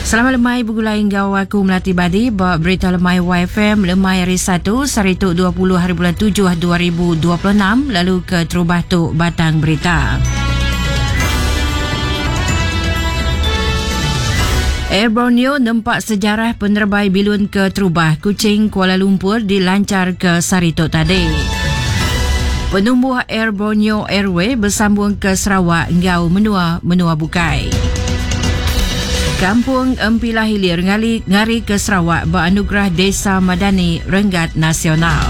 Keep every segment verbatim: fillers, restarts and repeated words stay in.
Selamat lemai bergulai hingga aku Melati Badi bawa berita lemai Y F M lemai hari satu Sarituk dua puluh hari bulan tujuh dua ribu dua puluh enam lalu ke Terubah Tok Batang Berita. Air Borneo nampak sejarah penerbai bilun ke Terubah Kuching Kuala Lumpur dilancar ke Sarituk tadi. Penumbuh Air Borneo Airway bersambung ke Sarawak Ngau Menua Menua Bukai. Kampung Empilah Hilir ngali ngari ke Sarawak beranugerah Desa Madani Renggat Nasional.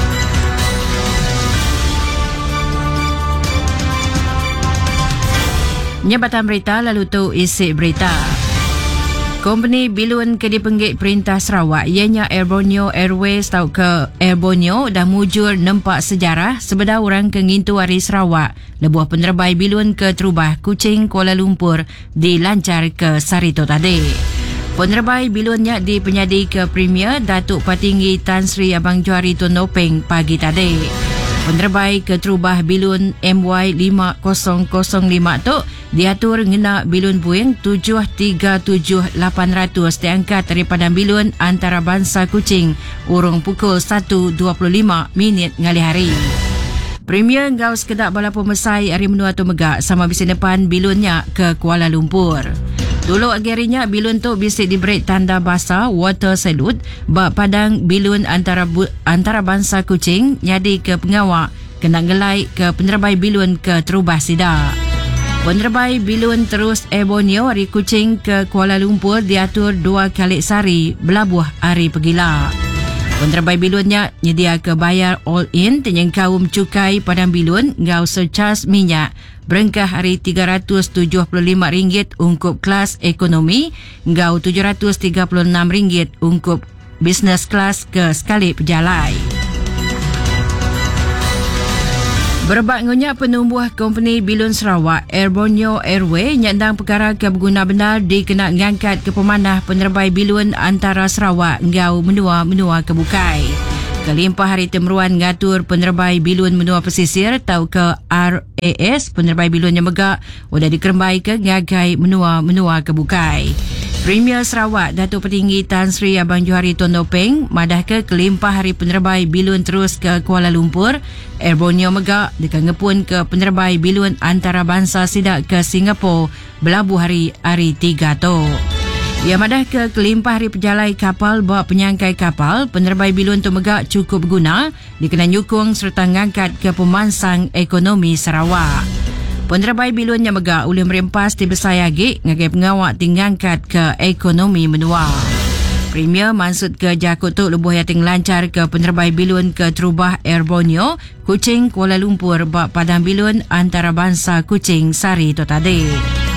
Nyabatan berita lalu tu isi berita. Kompeni bilun ke dipenggik Perintah Sarawak ianya Air Borneo Airways tau ke Air Borneo dah mujur nampak sejarah sebeda orang ke ngintu hari Sarawak lebuh penerbai bilun ke Terubah Kuching Kuala Lumpur dilancar ke Sarituk tadi. Penerbai bilunnya di penyadi ke Premier Datuk Patinggi Tan Sri Abang Johari Tun Nopeng pagi tadi. Penerbai ke Terubah bilun M Y lima kosong kosong lima tu diatur ngena bilun Boeing tujuh tiga tujuh lapan ratus diangkat daripada bilun antarabangsa Kuching urung pukul satu dua puluh lima minit ngali hari. Premier ngau sekedak bala pemesai hari menua tu megak sama bisi depan bilunnya ke Kuala Lumpur. Dulu agarinya bilun tu bisik diberi tanda bahasa water salute bak padang bilun antara bu, antara bangsa Kuching nyadi ke pengawak kena gelai ke penerbai bilun ke Terubah Sida. Penerbai bilun terus Air Borneo hari Kuching ke Kuala Lumpur diatur dua kali sehari belabuh hari pegila. Penerbai bilunnya nyedia ke bayar all in dengan kaum cukai padang bilun ngau surcharge minyak berengkah hari tiga ratus tujuh puluh lima ringgit ungkup kelas ekonomi ngau tujuh ratus tiga puluh enam ringgit ungkup business class ke sekali pejalai. Berbak ngonyak penumbuh kompeni bilun Sarawak Air Borneo Airway nyandang perkara ke berguna benar dikena ngangkat ke pemanah penerbai bilun antara Sarawak ngau menua menua ke Bukai. Kelimpah hari temeruan ngatur penerbai bilun menua pesisir tau ke R A S penerbai bilun yang megak sudah dikerembai ke ngagai menua menua ke Bukai. Premier Sarawak Datuk Petinggi Tan Sri Abang Johari Tun Nopeng madah ke kelimpah hari penerbai bilun terus ke Kuala Lumpur. Air Borneo megak dekat ngepun ke penerbai bilun antarabangsa sidak ke Singapura belabuh hari hari tiga tu. Ia madah ke kelimpah hari pejalai kapal bawa penyangkai kapal, penerbai bilun tu megak cukup guna dikena nyukung serta ngangkat ke pemansang ekonomi Sarawak. Penerbai bilun yang megak ulih merempas di Besayagi ngagai pengawak tingangkat ke ekonomi menua. Premier maksud ke Jakut tu lebuh yang lancar ke penerbai bilun ke Terubah Air Borneo, Kuching Kuala Lumpur bak padang bilun antarabangsa Kuching Sari tu tadi.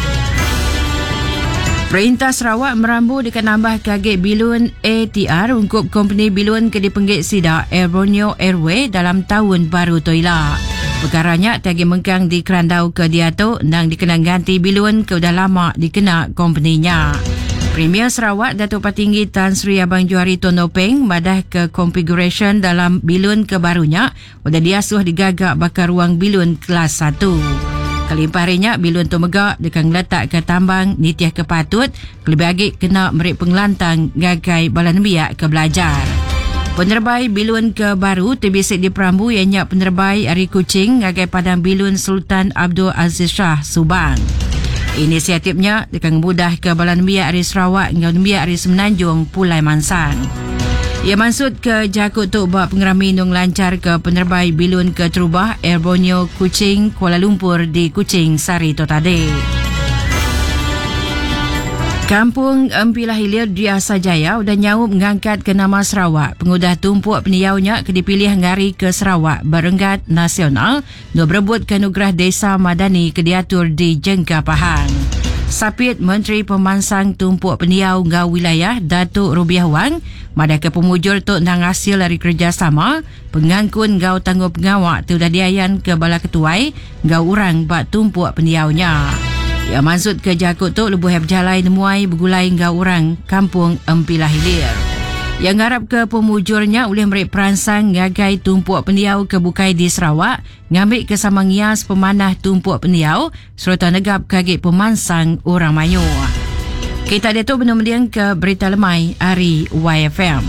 Perintah Sarawak merambu dekat nambah kaget bilun A T R ungkup kompeni bilun ke dipenggik Sida Air Borneo Airway dalam tahun baru toila. Perkaranya tagi mengkang di Kerandau ke Diato nang dikena ganti bilun ke udah lama dikena kompeninya. Premier Sarawak Datuk Patinggi Tan Sri Abang Johari Tun Nopeng madah ke configuration dalam bilun kebarunya udah diasuh digagak bakar ruang bilun kelas satu. Kelimpah harinya bilun tu megak dekat letak ke tambang nitiah ke patut kelebih agik kena merik pengelantang gagai balan biak ke belajar. Penerbai bilun ke baru terbisik di Perambu ianya penerbai Ari Kuching ngagai padang bilun Sultan Abdul Aziz Shah Subang. Inisiatifnya dekat mudah ke balan biak Ari Sarawak ngau biak Ari Semenanjung Pulai Mansang. Ia maksud ke Jakut Tok bak pengerami nung lancar ke penerbai bilun ke Terubah Air Borneo Kuching Kuala Lumpur di Kuching Sari tu tadi. Kampung Empilah Hilir di Asajaya sudah nyaup mengangkat ke nama Sarawak. Pengudah tumpuk peniaunya ke dipilih ngari ke Sarawak Berenggat Nasional dua berebut ke anugerah Desa Madani ke diatur di Jengka Pahang. Sapit Menteri Pemansang Tumpuk Peniau Ngau Wilayah Datuk Rubiah Wang madah ke pemujur tok nang hasil dari kerjasama pengangkun ngau tangguh pengawak tu dah diayan ke bala ketuai ngau urang bak tumpuk peniaunya. Ia maksud ke Jakut tu lebuh berjalai nemuai bergulai ngau urang Kampung Empilah Hilir. Yang ngarap ke pemujurnya oleh merik peransang ngagai tumpuk peniau ke Bukai di Sarawak ngambil ke samangias pemanah tumpuk peniau serta negap kaget pemansang orang Mayu. Kita ada tu benar-benar ke berita lemai hari Y F M.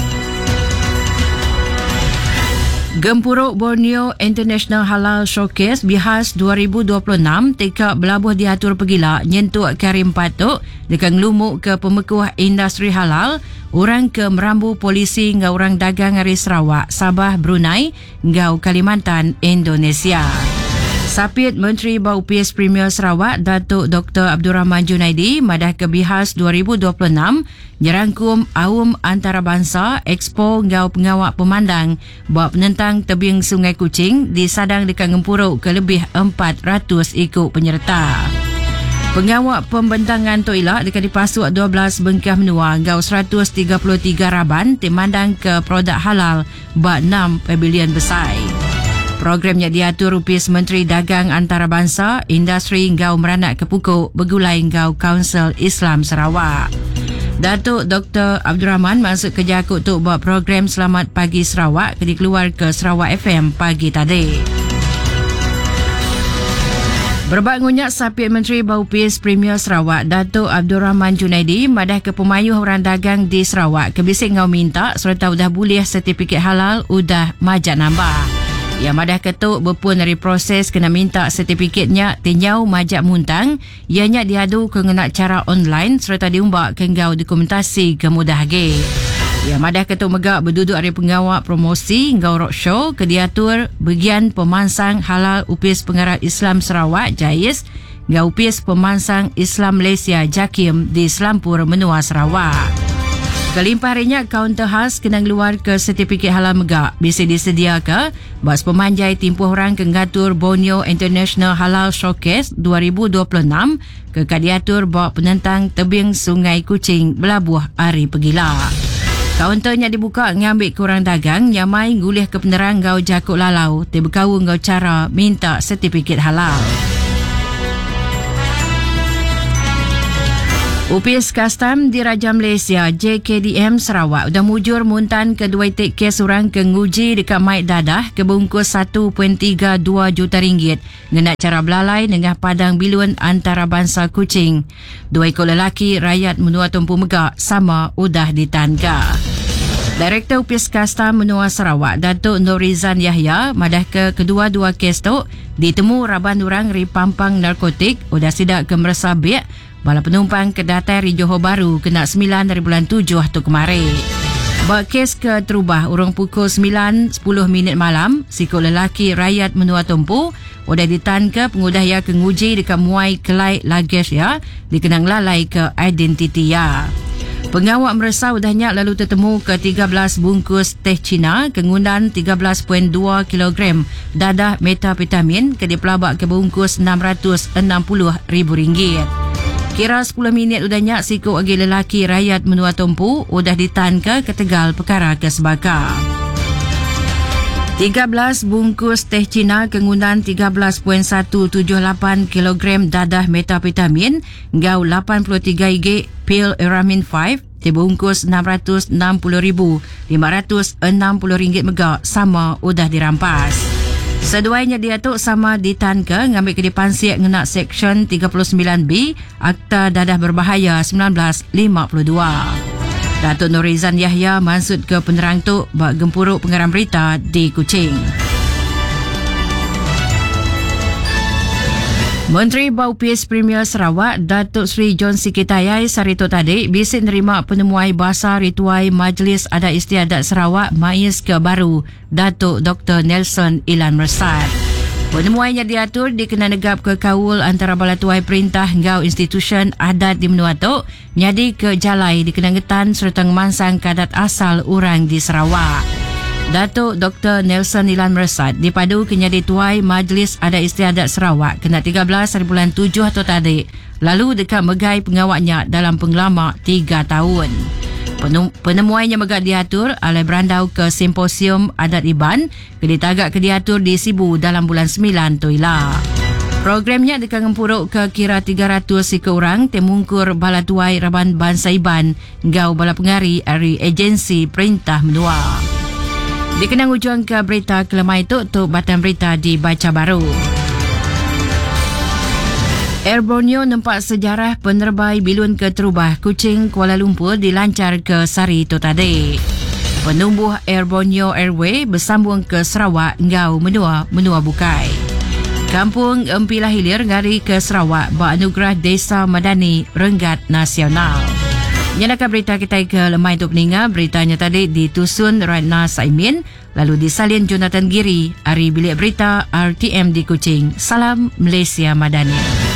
Gempuruk Borneo International Halal Showcase Bihas dua ribu dua puluh enam teka belabuh diatur pegila nyentuk Karim Patuk dekat ngelumuk ke pemekuh industri halal orang ke merambu polisi ngau orang dagang dari Sarawak, Sabah, Brunei ngau Kalimantan, Indonesia. Sapit Menteri Bau P S Premier Sarawak Datuk Doktor Abdul Rahman Junaidi madah ke Bihas dua ribu dua puluh enam nyerangkum Aum Antarabangsa Expo ngau pengawak pemandang buat penentang tebing Sungai Kuching di Sadang dekat Ngempuruk ke lebih empat ratus ikut penyerta. Pengawak pembentangan Toilet dekat dipasuk dua belas bengkah menua ngau seratus tiga puluh tiga raban timandang ke produk halal buat enam pavilion besar. Programnya diatur Upis Menteri Dagang Antarabangsa, Industri ngau meranak ke pukuk bergulai ngau Kaunsil Islam Sarawak. Datuk Doktor Abdul Rahman masuk kerja untuk buat program Selamat Pagi Sarawak ke dikeluar ke Sarawak F M pagi tadi. Berbak ngunyak Sapit Menteri Bau Pis Premier Sarawak Datuk Abdul Rahman Junaidi madah ke pemayuh orang dagang di Sarawak kebisik ngau minta serta udah boleh sertifikat halal udah majak nambah. Yang madah ketuk berpun dari proses kena minta sertifikatnya tinyau majak muntang ianya diadu ke ngenak cara online serta diumbak ke ngau dokumentasi kemudah ge. Yang madah ketuk megak berduduk dari pengawak promosi ngau roadshow ke diatur bagian pemansang halal Upis Pengarah Islam Sarawak Jais ngau Upis Pemansang Islam Malaysia Jakim di Selampur Menua Sarawak. Kelimpah harinya kaunter khas kena keluar ke sertifikat halal megak bisa disedia ke bas pemanjai timpuh orang ke ngatur Borneo International Halal Showcase dua ribu dua puluh enam ke kadiatur bawa penentang tebing Sungai Kuching belabuh hari pegila. Kaunternya dibuka ngambil kurang dagang nyamai ngulih ke penerang ngau jakuk lalau terbekau ngau cara minta sertifikat halal. Upis Kastam di Raja Malaysia J K D M Sarawak dah mujur muntan kedua tik kes orang ke nguji dekat Maid Dadah ke bungkus satu perpuluhan tiga dua juta ringgit ngenak cara belalai dengan padang bilun antarabangsa Kuching. Dua ekor lelaki rakyat menua tumpu megak sama udah ditangkap. Direktur Upis Kastam Menua Sarawak Datuk Norizan Yahya madah ke kedua-dua kes tu ditemu raban orang ri pampang narkotik udah sidak ke meresabik bala penumpang kedatai ri Johor Bahru kena sembilan dari bulan tujuh tu kemarin. Bak kes ke terubah urang pukul sembilan sepuluh minit malam sikut lelaki rakyat Menua Tumpu udah ditangkap pengudah ya ke nguji dekat Muai Kelai Lagesh ya dikenang lalai ke identiti ya. Pengawak meresau udahnya lalu tertemu ke tiga belas bungkus teh Cina kengundan tiga belas perpuluhan dua kilogram dadah metapetamin ke dipelabak ke bungkus enam ratus enam puluh ribu ringgit. Kira sepuluh minit udahnya sikut agi lelaki rakyat Menua Tumpu udah ditangkap ke Tegal perkara kesebaka. tiga belas bungkus teh Cina kengundan tiga belas perpuluhan satu tujuh lapan kilogram dadah metapetamin ngau lapan puluh tiga gig pil Eramin lima dibungkus enam ratus enam puluh ribu lima ratus enam puluh ringgit megak sama udah dirampas. Seduanya diatuk sama ditangkap ngambil ke dipansik ngenak Seksyen tiga puluh sembilan B Akta Dadah Berbahaya seribu sembilan ratus lima puluh dua. Datuk Norizan Yahya maksud ke penerang tu bak gempuruk pengarang berita di Kuching. Menteri Bau P S Premier Sarawak Datuk Seri John Sikitayai sarito tadi bisik nerima penemuai bahasa rituai Majlis Adat Istiadat Sarawak Mais ke baru Datuk Doktor Nelson Ilan Mersat. Penemuannya diatur dikena negap ke kaul antara bala tuai perintah ngau institusi adat di Menua tu nyadi ke jalai dikena ngetan serta ngemansang kadat asal orang di Sarawak. Datuk Doktor Nelson Ilan Mersat dipadu kenyadi tuai Majlis Adat Istiadat Sarawak kena tiga belas hari bulan tujuh atau tadi lalu dekat megai pengawaknya dalam pengelama tiga tahun. Penemuannya megak diatur alai berandau ke simposium adat Iban ke ditagak ke diatur di Sibu dalam bulan sembilan tu ilah. Programnya dekat ngempuruk ke kira tiga ratus ikut orang temungkur bala tuai Raban Bangsa Iban ngau bala pengari dari agensi perintah menua. Dikenang ujung ke berita kelemah itu untuk batan berita di Baca Baru. Air Borneo nampak sejarah penerbai Bilun ke Terubah Kuching Kuala Lumpur dilancar ke Sari Totade. Penumbuh Air Borneo Airway bersambung ke Sarawak Ngau Menua Menua Bukai. Kampung Empilah Hilir ngari ke Sarawak beranugerah Desa Madani Renggat Nasional. Nyalakan berita kita ke lemah untuk peningat. Beritanya tadi ditusun Ratna Saimin, lalu disalin Jonathan Giri. Hari Bilik Berita R T M di Kuching. Salam Malaysia Madani.